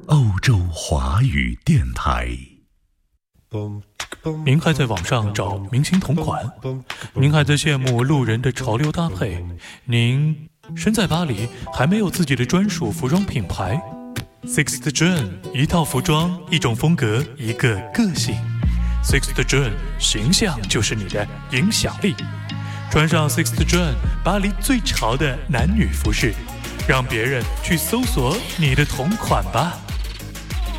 欧洲华语电台。 您还在网上找明星同款？您还在羡慕路人的潮流搭配？您身在巴黎，还没有自己的专属服装品牌？ Sixth John， 一套服装，一种风格，一个个性。Sixth John， 形象就是你的影响力。穿上 Sixth John， 巴黎最潮的男女服饰，让别人去搜索你的同款吧。